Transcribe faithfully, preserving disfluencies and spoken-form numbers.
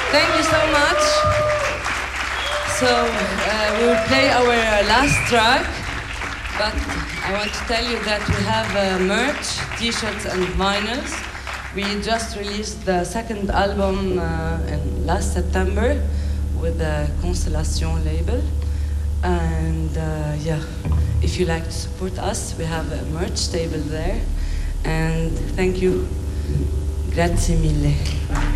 Thank you so much. So uh, we will play our uh, last track, but I want to tell you that we have uh, merch, t-shirts and vinyls. We just released the second album uh, in last September with the Constellation label. And uh, yeah, if you like to support us, we have a merch table there. And thank you. Grazie mille.